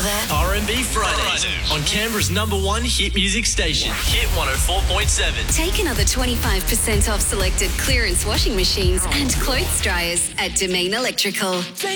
that? R&B Fridays on Canberra's #1 hit music station, Hit 104.7. Take another 25% off selected clearance washing machines and clothes dryers at Domain Electrical.